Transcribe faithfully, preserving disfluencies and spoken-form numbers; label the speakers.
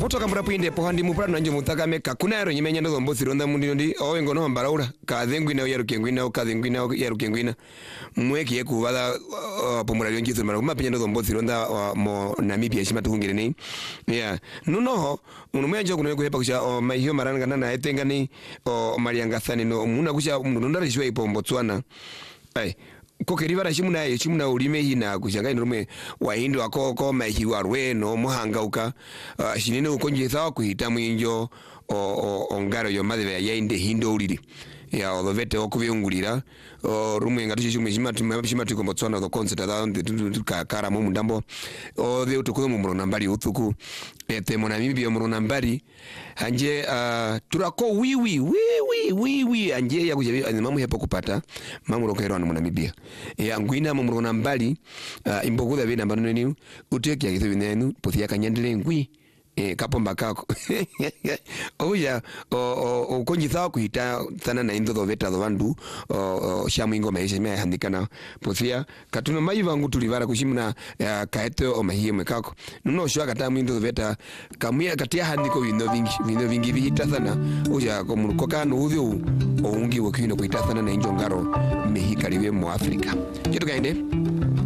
Speaker 1: muto kamura pinde pohandi mupra nanjo mutakame kakunaro nyimenya ndo mbosi ronda mundi ndi owengo no mbaraura ka dhengwina yarukengwina ka dhengwina yarukengwina mweki yeku bada pomura yonjizo mara kumapenya ndo mbosi ronda mo Namibia shima tukungire ni yeah nuno munumya njo kuno kuhepa kusha mahio maranga nana etengani o marianga thani no muna kusha mundonda rishwe ipo Botswana ai kokeriva rashimuna ye chimuna ulime hina kushanga inume wahindu akoko mahiwa rweno muhangauka uh, shinene ukonjeza kuhita mwinjo ongaro yo madhe ya inde hindo uliri ya odovete okubyungulira rumwe ngatuche chimwe chimatu chimatu ko Botswana the concert that ka kara mu ndambo o the utukuzo mu nambari uthuku ete mu Namibia mu nambari anje uh, turako wiwi wiwi wiwi anje ya kujabi mamu hepo kupata mamu rokero mu Namibia ya ngwina mu nambari uh, imbogoda bina banoni uteke ya kitu binenu pothia kanyandele ngwi eh kapomba kako oya o konjitha kuhita thana na indo doveta do bandu o shamingo maisha me handikana pothia katuna maiva ngutulivara kushimuna kaeto o mahime kako nuno shwa katamu indo doveta kamia katia handiko bino vingi bino vingi bihita thana oya komukoka no udyo o ungi wokino kuhita thana na injongaro mehikaliwe mu Afrika kitu kaende